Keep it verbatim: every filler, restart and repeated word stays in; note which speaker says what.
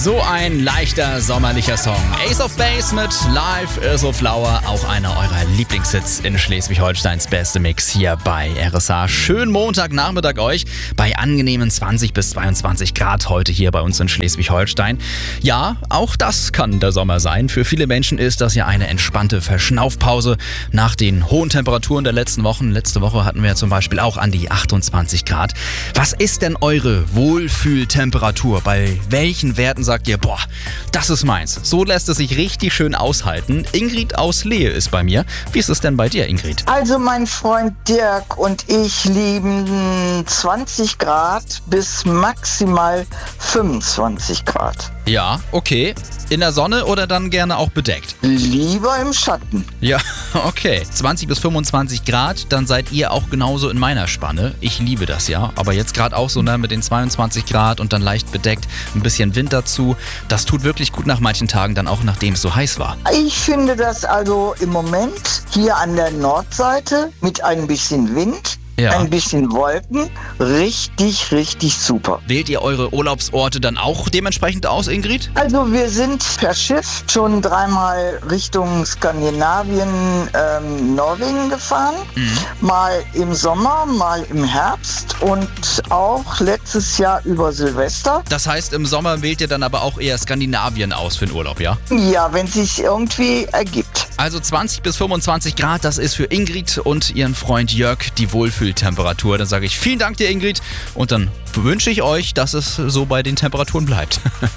Speaker 1: So ein leichter sommerlicher Song. Ace of Base mit Life is a Flower, auch einer eurer Lieblingshits in Schleswig-Holsteins beste Mix hier bei R S H. Schönen Montagnachmittag euch bei angenehmen zwanzig bis zweiundzwanzig Grad heute hier bei uns in Schleswig-Holstein. Ja, auch das kann der Sommer sein. Für viele Menschen ist das ja eine entspannte Verschnaufpause nach den hohen Temperaturen der letzten Wochen. Letzte Woche hatten wir zum Beispiel auch an die achtundzwanzig Grad. Was ist denn eure Wohlfühltemperatur? Bei welchen Werten sagt ihr, boah, das ist meins. So lässt es sich richtig schön aushalten. Ingrid aus Lehe ist bei mir. Wie ist es denn bei dir, Ingrid?
Speaker 2: Also mein Freund Dirk und ich lieben zwanzig Grad bis maximal fünfundzwanzig Grad.
Speaker 1: Ja, okay. In der Sonne oder dann gerne auch bedeckt?
Speaker 2: Lieber im Schatten.
Speaker 1: Ja, okay. zwanzig bis fünfundzwanzig Grad, dann seid ihr auch genauso in meiner Spanne. Ich liebe das ja. Aber jetzt gerade auch so ne, mit den zweiundzwanzig Grad und dann leicht bedeckt, ein bisschen Wind dazu. Das tut wirklich gut nach manchen Tagen, dann auch nachdem es so heiß war.
Speaker 2: Ich finde das also im Moment hier an der Nordseite mit ein bisschen Wind,
Speaker 1: Ja.
Speaker 2: ein bisschen Wolken, richtig, richtig super.
Speaker 1: Wählt ihr eure Urlaubsorte dann auch dementsprechend aus, Ingrid?
Speaker 2: Also wir sind per Schiff schon dreimal Richtung Skandinavien, ähm, Norwegen gefahren.
Speaker 1: Mhm.
Speaker 2: Mal im Sommer, mal im Herbst und auch letztes Jahr über Silvester.
Speaker 1: Das heißt, im Sommer wählt ihr dann aber auch eher Skandinavien aus für den Urlaub, ja?
Speaker 2: Ja, wenn es sich irgendwie ergibt.
Speaker 1: Also zwanzig bis fünfundzwanzig Grad, das ist für Ingrid und ihren Freund Jörg die Wohlfühltemperatur. Dann sage ich vielen Dank dir, Ingrid, und dann wünsche ich euch, dass es so bei den Temperaturen bleibt.